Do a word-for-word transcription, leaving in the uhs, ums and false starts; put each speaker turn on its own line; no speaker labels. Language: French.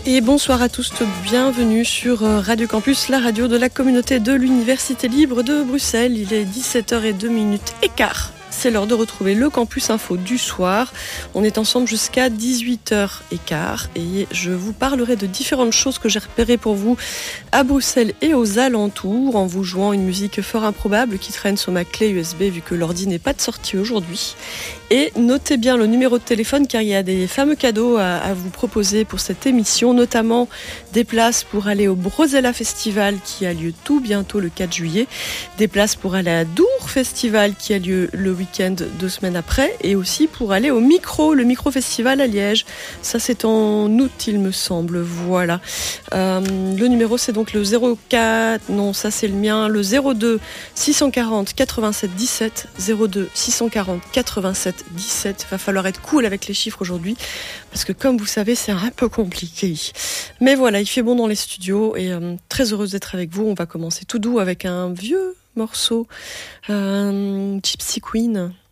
Et bonsoir à tous, bienvenue sur Radio Campus, la radio de la communauté de l'Université libre de Bruxelles. Il est dix-sept heures zéro deux minutes et quart. C'est l'heure de retrouver le Campus Info du soir. On est ensemble jusqu'à dix-huit heures quinze et je vous parlerai de différentes choses que j'ai repérées pour vous à Bruxelles et aux alentours en vous jouant une musique fort improbable qui traîne sur ma clé U S B vu que l'ordi n'est pas de sortie aujourd'hui. Et notez bien le numéro de téléphone car il y a des fameux cadeaux à, à vous proposer pour cette émission, notamment des places pour aller au Brosella Festival qui a lieu tout bientôt le quatre juillet, des places pour aller à Dour Festival qui a lieu le week-end deux semaines après et aussi pour aller au Micro, le Micro Festival à Liège. Ça c'est en août il me semble, voilà. Euh, le numéro c'est donc le zéro quatre, non ça c'est le mien, le zéro deux six cent quarante quatre-vingt-sept dix-sept, zéro deux six cent quarante quatre-vingt-sept dix-sept. Va falloir être cool avec les chiffres aujourd'hui parce que comme vous savez c'est un peu compliqué. Mais voilà, il fait bon dans les studios et euh, très heureuse d'être avec vous. On va commencer tout doux avec un vieux morceau, euh, Gypsy Queen.